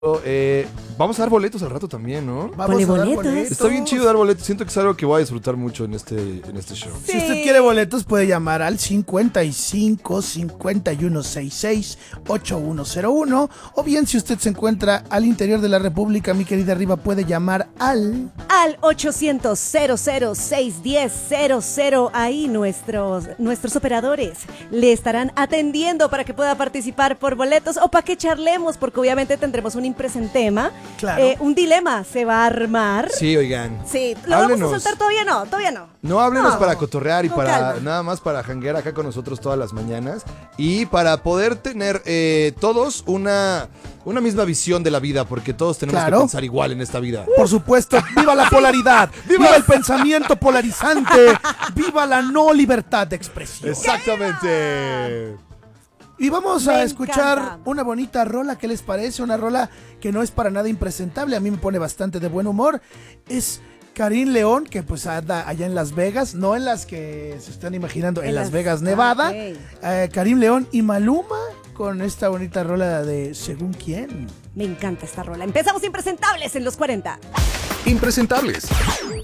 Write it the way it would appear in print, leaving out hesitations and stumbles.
Vamos a dar boletos al rato también, ¿no? Vamos a dar boletos. boletos. Está bien chido dar boletos. Siento que es algo que voy a disfrutar mucho en este show. Si usted quiere boletos, puede llamar al 55 5166 8101. O bien, si usted se encuentra al interior de la República, mi querida Riva, puede llamar al 800-00610-00. Ahí nuestros operadores le estarán atendiendo para que pueda participar por boletos o para que charlemos, porque obviamente tendremos un impresentema. Claro. Un dilema se va a armar. Sí, oigan. Sí, ¿lo Háblenos. vamos a soltar? Todavía no. No, háblenos No, para cotorrear y con para calma. nada más para janguear acá con nosotros todas las mañanas y para poder tener todos una misma visión de la vida, porque todos tenemos Claro. que pensar igual en esta vida. Por supuesto, viva la polaridad, viva el pensamiento polarizante, viva la no libertad de expresión. Exactamente. Y vamos Me a escuchar encanta. una bonita rola. ¿Qué les parece? Una rola que no es para nada impresentable, a mí me pone bastante de buen humor. Es Karim León, que pues anda allá en Las Vegas, no en las que se están imaginando, en Las Vegas, Nevada. Ok. Karim León y Maluma con esta bonita rola de Según Quién. Me encanta esta rola. Empezamos Impresentables en los 40. Impresentables.